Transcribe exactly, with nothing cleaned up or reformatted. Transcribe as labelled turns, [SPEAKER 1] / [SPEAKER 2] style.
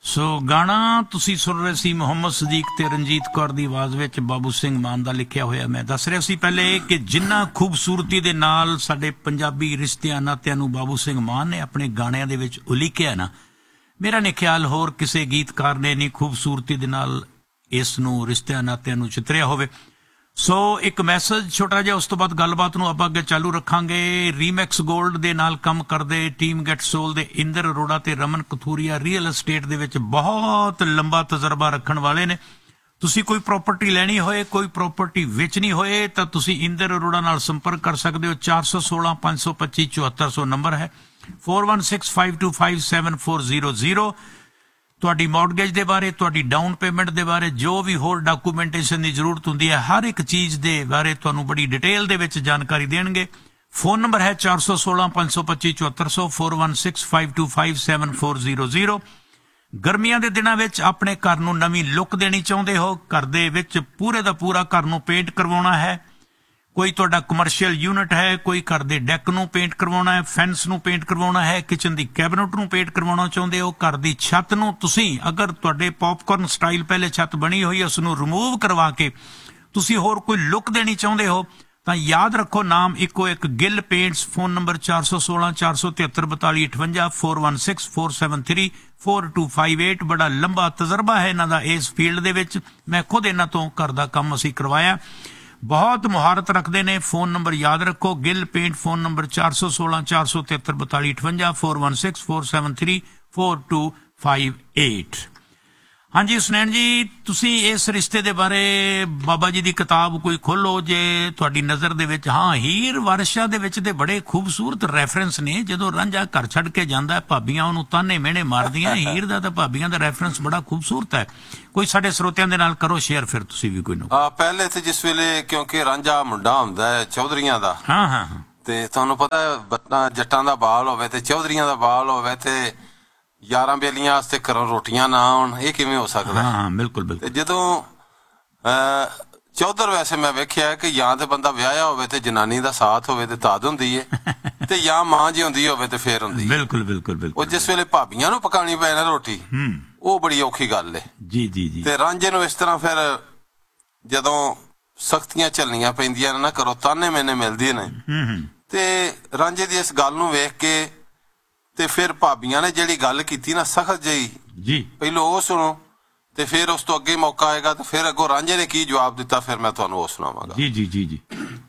[SPEAKER 1] ਸੋ ਗਾਣਾ ਤੁਸੀਂ ਸੁਣ ਰਹੇ ਸੀ ਮੁਹੰਮਦ ਸਦੀਕ ਤੇ ਰਣਜੀਤ ਕੌਰ ਦੀ ਆਵਾਜ਼ ਵਿੱਚ ਬਾਬੂ ਸਿੰਘ ਮਾਨ ਦਾ ਲਿਖਿਆ ਹੋਇਆ। ਮੈਂ ਦੱਸ ਰਿਹਾ ਸੀ ਪਹਿਲੇ ਕਿ ਜਿੰਨਾ ਖੂਬਸੂਰਤੀ ਦੇ ਨਾਲ ਸਾਡੇ ਪੰਜਾਬੀ ਰਿਸ਼ਤਿਆਂ ਨਾਤਿਆਂ ਨੂੰ ਬਾਬੂ ਸਿੰਘ ਮਾਨ ਨੇ ਆਪਣੇ ਗਾਣਿਆਂ ਦੇ ਵਿੱਚ ਉਲੀਕਿਆ ਨਾ, ਮੇਰਾ ਨਹੀਂ ਖਿਆਲ ਹੋਰ ਕਿਸੇ ਗੀਤਕਾਰ ਨੇ ਨਹੀਂ ਖੂਬਸੂਰਤੀ ਦੇ ਨਾਲ ਇਸ ਨੂੰ ਰਿਸ਼ਤਿਆਂ ਨਾਤਿਆਂ ਨੂੰ ਚਿਤਰਿਆ ਹੋਵੇ। ਸੋ ਇੱਕ ਮੈਸੇਜ ਛੋਟਾ ਜਿਹਾ, ਉਸ ਤੋਂ ਬਾਅਦ ਗੱਲਬਾਤ ਨੂੰ ਆਪਾਂ ਅੱਗੇ ਚਾਲੂ ਰੱਖਾਂਗੇ। ਰੀਮੈਕਸ ਗੋਲਡ ਦੇ ਨਾਲ ਕੰਮ ਕਰਦੇ ਟੀਮ ਗੈਟ ਸੋਲ ਦੇ ਇੰਦਰ ਅਰੋੜਾ ਤੇ ਰਮਨ ਕਥੂਰੀਆ ਰੀਅਲ ਅਸਟੇਟ ਦੇ ਵਿੱਚ ਬਹੁਤ ਲੰਬਾ ਤਜਰਬਾ ਰੱਖਣ ਵਾਲੇ ਨੇ। ਤੁਸੀਂ ਕੋਈ ਪ੍ਰਾਪਰਟੀ ਲੈਣੀ ਹੋਏ, ਕੋਈ ਪ੍ਰਾਪਰਟੀ ਵੇਚਣੀ ਹੋਏ ਤਾਂ ਤੁਸੀਂ ਇੰਦਰ ਅਰੋੜਾ ਨਾਲ ਸੰਪਰਕ ਕਰ ਸਕਦੇ ਹੋ। ਚਾਰ ਸੌ ਸੋਲਾਂ ਪੰਜ ਸੌ ਪੱਚੀ ਚੁਹੱਤਰ ਸੌ ਨੰਬਰ ਹੈ। Four one six five to five seven four zero zero. ਤੁਹਾਡੀ ਮੌਰਗੇਜ ਦੇ ਬਾਰੇ, ਤੁਹਾਡੀ ਡਾਊਨ ਪੇਮੈਂਟ ਦੇ ਬਾਰੇ, ਜੋ ਵੀ ਹੋਰ ਡਾਕੂਮੈਂਟੇਸ਼ਨ ਦੀ ਜ਼ਰੂਰਤ ਹੁੰਦੀ ਹੈ, ਹਰ ਇੱਕ ਚੀਜ਼ ਦੇ ਬਾਰੇ ਤੁਹਾਨੂੰ ਬੜੀ ਡਿਟੇਲ ਦੇ ਵਿੱਚ ਜਾਣਕਾਰੀ ਦੇਣਗੇ। ਫੋਨ ਨੰਬਰ ਹੈ ਚਾਰ ਸੌ ਸੋਲਾਂ ਪੰਜ ਸੌ ਪੱਚੀ ਚੁਹੱਤਰ ਸੌ, four one six five to five seven four zero zero. ਗਰਮੀਆਂ ਦੇ ਦਿਨਾਂ ਵਿੱਚ ਆਪਣੇ ਘਰ ਨੂੰ ਨਵੀਂ ਲੁੱਕ ਦੇਣੀ ਚਾਹੁੰਦੇ ਹੋ, ਘਰ ਦੇ ਵਿੱਚ ਪੂਰੇ ਦਾ ਪੂਰਾ ਘਰ ਨੂੰ ਪੇਂਟ ਕਰਵਾਉਣਾ ਹੈ, ਕੋਈ ਤੁਹਾਡਾ ਕਮਰਸ਼ੀਅਲ ਯੂਨਿਟ ਹੈ, ਕੋਈ ਘਰ ਦੇ ਡੈਕ ਨੂੰ ਪੇਂਟ ਕਰਵਾਉਣਾ ਹੈ, ਫੈਂਸ ਨੂੰ ਪੇਂਟ ਕਰਵਾਉਣਾ ਹੈ, ਕਿਚਨ ਦੀ ਕੈਬਨਟ ਨੂੰ ਪੇਂਟ ਕਰਵਾਉਣਾ ਚਾਹੁੰਦੇ ਹੋ, ਘਰ ਦੀ ਛੱਤ ਨੂੰ ਤੁਸੀਂ, ਅਗਰ ਤੁਹਾਡੇ ਪੌਪਕਾਰਨ ਸਟਾਈਲ ਪਹਿਲੇ ਛੱਤ ਬਣੀ ਹੋਈ ਹੈ, ਉਸ ਨੂੰ ਰਿਮੂਵ ਕਰਵਾ ਕੇ ਤੁਸੀਂ ਹੋਰ ਕੋਈ ਲੁੱਕ ਦੇਣੀ ਚਾਹੁੰਦੇ ਹੋ ਤਾਂ ਯਾਦ ਰੱਖੋ ਨਾਮ ਇੱਕੋ ਇੱਕ, ਗਿੱਲ ਪੇਂਟਸ। ਫੋਨ ਨੰਬਰ ਚਾਰ ਸੌ ਸੋਲਾਂ ਚਾਰ ਸੌ ਤਿਹੱਤਰ ਬਤਾਲੀ ਅਠਵੰਜਾ, four one six four seven three four two five eight. ਬੜਾ ਲੰਬਾ ਤਜਰਬਾ ਹੈ ਇਹਨਾਂ ਦਾ ਇਸ ਫੀਲਡ ਦੇ ਵਿੱਚ। ਮੈਂ ਖੁਦ ਇਹਨਾਂ ਤੋਂ ਘਰ ਦਾ ਕੰਮ ਅਸੀਂ ਕਰਵਾਇਆ, ਬਹੁਤ ਮੁਹਾਰਤ ਰੱਖਦੇ ਨੇ। ਫੋਨ ਨੰਬਰ ਯਾਦ ਰੱਖੋ, ਗਿੱਲ ਪੇਂਟ। ਫੋਨ ਨੰਬਰ ਚਾਰ ਸੌ ਸੋਲਾਂ ਚਾਰ ਸੌ ਤਿਹੱਤਰ ਬਤਾਲੀ ਅਠਵੰਜਾ, four one six four seven three four two five eight. ਹਾਂਜੀ ਸੁਨੈਣ ਜੀ, ਤੁਸੀਂ ਇਸ ਰਿਸ਼ਤੇ ਦੇ ਬਾਰੇ ਬਾਬਾ ਜੀ ਦੀ ਕਿਤਾਬ ਕੋਈ ਖੋਲੋ ਜੇ ਤੁਹਾਡੀ ਨਜ਼ਰ ਦੇ ਵਿੱਚ। ਹਾਂ, ਹੀਰ ਵਾਰਿਸ਼ਾਂ ਦੇ ਵਿੱਚ ਤੇ ਬੜੇ ਖੂਬਸੂਰਤ ਰੈਫਰੈਂਸ ਨੇ। ਜਦੋਂ ਰਾਂਝਾ ਘਰ ਛੱਡ ਕੇ ਜਾਂਦਾ, ਭਾਬੀਆਂ ਉਹਨੂੰ ਤਾਨੇ ਮਿਹਣੇ ਮਾਰਦੀਆਂ। ਹੀਰ ਦਾ ਤਾਂ ਭਾਬੀਆਂ ਦਾ ਰੈਫਰੈਂਸ ਬੜਾ ਖੂਬਸੂਰਤ ਹੈ। ਕੋਈ ਸਾਡੇ ਸਰੋਤਿਆਂ ਦੇ ਨਾਲ ਕਰੋ ਸ਼ੇਅਰ ਫਿਰ ਤੁਸੀਂ ਵੀ ਕੋਈ ਨੂੰ।
[SPEAKER 2] ਪਹਿਲੇ ਤੇ ਜਿਸ ਵੇਲੇ ਕਿਉਂਕਿ ਰਾਂਝਾ ਮੁੰਡਾ ਹੁੰਦਾ ਹੈ ਚੌਧਰੀਆਂ ਦਾ,
[SPEAKER 1] ਹਾਂ ਹਾਂ,
[SPEAKER 2] ਤੇ ਤੁਹਾਨੂੰ ਪਤਾ ਜੱਟਾਂ ਦਾ ਬਾਲ ਹੋਵੇ ਤੇ ਚੌਧਰੀਆਂ ਦਾ ਬਾਲ ਹੋਵੇ ਤੇ ਯਾਰਾਂ ਬੇਲੀਆਂ ਵਾਸਤੇ ਘਰੋਂ ਰੋਟੀਆਂ ਨਾ ਆਉਣ, ਇਹ ਕਿਵੇਂ ਹੋ ਸਕਦਾ?
[SPEAKER 1] ਹਾਂ ਬਿਲਕੁਲ ਬਿਲਕੁਲ।
[SPEAKER 2] ਤੇ ਜਦੋਂ ਅਹ ਚੌਧਰ ਵੈਸੇ ਮੈਂ ਵੇਖਿਆ ਕਿ ਜਾਂ ਤੇ ਬੰਦਾ ਵਿਆਹਿਆ ਹੋਵੇ ਤੇ ਜਨਾਨੀ ਦਾ ਸਾਥ ਹੋਵੇ ਤੇ ਤਾਦ ਹੁੰਦੀ ਹੈ, ਤੇ ਜਾਂ ਮਾਂ ਜੀ ਹੁੰਦੀ ਹੋਵੇ ਤੇ ਫੇਰ ਹੁੰਦੀ ਹੈ।
[SPEAKER 1] ਬਿਲਕੁਲ ਬਿਲਕੁਲ ਬਿਲਕੁਲ।
[SPEAKER 2] ਉਹ ਜਿਸ ਵੇਲੇ ਭਾਬੀਆਂ ਨੂੰ ਪਕਾਣੀ ਪਏ ਨਾ ਰੋਟੀ, ਉਹ ਬੜੀ ਔਖੀ ਗੱਲ ਹੈ।
[SPEAKER 1] ਜੀ ਜੀ ਜੀ।
[SPEAKER 2] ਤੇ ਰਾਂਝੇ ਨੂੰ ਇਸ ਤਰ੍ਹਾਂ ਫਿਰ ਜਦੋਂ ਸਖਤੀਆਂ ਝੱਲਣੀਆਂ ਪੈਂਦੀਆਂ ਨੇ ਨਾ, ਘਰੋਂ ਤਾਨੇ ਮੈਨੇ ਮਿਲਦੇ ਨੇ, ਤੇ ਰਾਂਝੇ ਦੀ ਇਸ ਗੱਲ ਨੂੰ ਵੇਖ ਕੇ ਤੇ ਫਿਰ ਭਾਬੀਆਂ ਨੇ ਜਿਹੜੀ ਗੱਲ ਕੀਤੀ ਨਾ ਸਖਤ ਜਿਹੀ, ਜੀ ਪਹਿਲੋਂ ਉਹ ਸੁਣੋ ਤੇ ਫਿਰ ਉਸ ਤੋਂ ਅੱਗੇ ਮੌਕਾ ਆਏਗਾ ਤੇ ਫਿਰ ਅੱਗੋਂ ਰਾਂਝੇ ਨੇ ਕੀ ਜਵਾਬ ਦਿੱਤਾ ਫਿਰ ਮੈਂ ਤੁਹਾਨੂੰ ਉਹ ਸੁਣਾਵਾਂਗਾ।
[SPEAKER 1] ਜੀ ਜੀ ਜੀ ਜੀ।